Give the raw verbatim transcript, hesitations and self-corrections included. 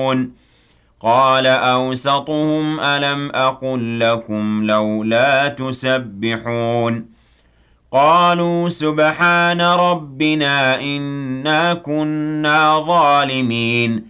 يعلمون قال أوسطهم ألم أقل لكم لولا تسبحون قالوا سبحان ربنا إنا كنا ظالمين